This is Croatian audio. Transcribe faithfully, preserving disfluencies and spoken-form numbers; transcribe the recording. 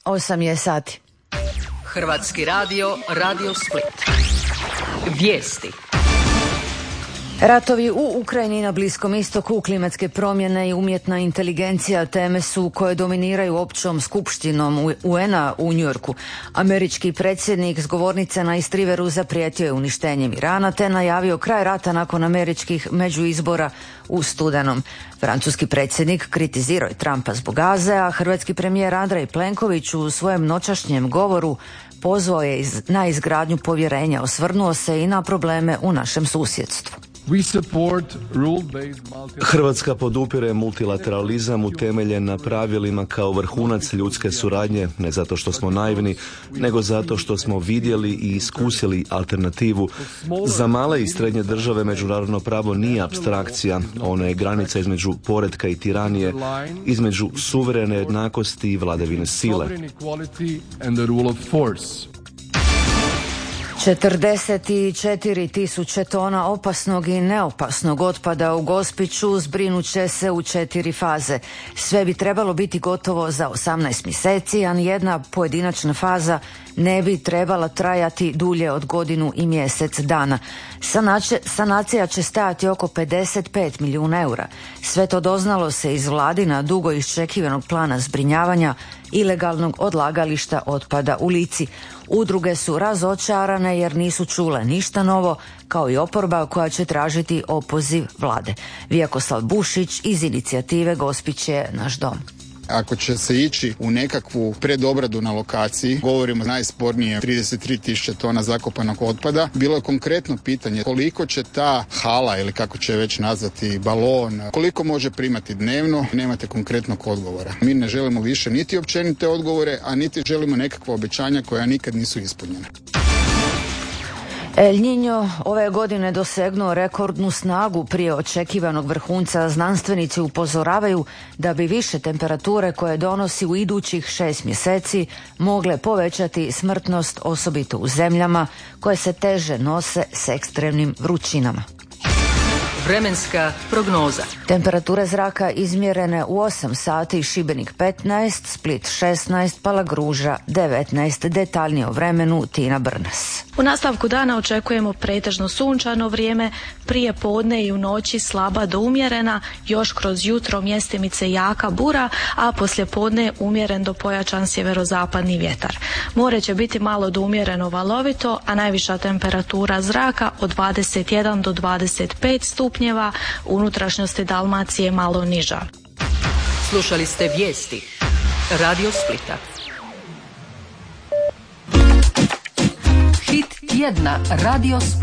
osam je sati. Hrvatski radio, Radio Split. Vijesti. Ratovi u Ukrajini i na Bliskom istoku, klimatske promjene i umjetna inteligencija teme su koje dominiraju općom skupštinom U N-a u Njujorku. Američki predsjednik s govornice na East Riveru zaprijetio je uništenjem Irana te najavio kraj rata nakon američkih međuizbora u studenom. Francuski predsjednik kritizirao je Trumpa zbog Gaze, a hrvatski premijer Andrej Plenković u svojem noćašnjem govoru pozvao je iz, na izgradnju povjerenja, osvrnuo se i na probleme u našem susjedstvu. Hrvatska podupire multilateralizam utemeljen na pravilima kao vrhunac ljudske suradnje, ne zato što smo naivni, nego zato što smo vidjeli i iskusili alternativu. Za male i srednje države međunarodno pravo nije apstrakcija, ono je granica između poretka i tiranije, između suverene jednakosti i vladavine sile. četrdeset četiri tisuće tona opasnog i neopasnog otpada u Gospiću zbrinut će se u četiri faze. Sve bi trebalo biti gotovo za osamnaest mjeseci, a nijedna pojedinačna faza ne bi trebala trajati dulje od godinu i mjesec dana. Sanače, sanacija će stajati oko pedeset pet milijuna eura. Sve to doznalo se iz vladina dugo iščekivanog plana zbrinjavanja ilegalnog odlagališta otpada u Lici. Udruge su razočarane jer nisu čule ništa novo, kao i oporba koja će tražiti opoziv vlade. Vijakoslav Bušić iz inicijative Gospić je naš dom. Ako će se ići u nekakvu predobradu na lokaciji, govorimo najspornije trideset tri tisuće tona zakopanog otpada, bilo je konkretno pitanje koliko će ta hala ili kako će već nazvati balon, koliko može primati dnevno, nemate konkretnog odgovora. Mi ne želimo više niti općenite odgovore, a niti želimo nekakva obećanja koja nikad nisu ispunjena. El Niño ove godine dosegnuo rekordnu snagu prije očekivanog vrhunca. Znanstvenici upozoravaju da bi više temperature koje donosi u idućih šest mjeseci mogle povećati smrtnost, osobito u zemljama koje se teže nose s ekstremnim vrućinama. Vremenska prognoza. Temperature zraka izmjerene u osam sati, Šibenik petnaest, Split šesnaest, Palagruža devetnaest. Detaljnije o vremenu Tina Brnas. U nastavku dana očekujemo pretežno sunčano vrijeme, prije podne i u noći slaba do umjerena, još kroz jutro mjestimice jaka bura, a poslije podne umjeren do pojačan sjeverozapadni vjetar. More će biti malo do umjereno valovito, a najviša temperatura zraka od dvadeset jedan do dvadeset pet stupnjeva, u unutrašnjosti Dalmacije malo niža. Slušali ste vijesti Radio Splita. Hit tjedna Radio Split.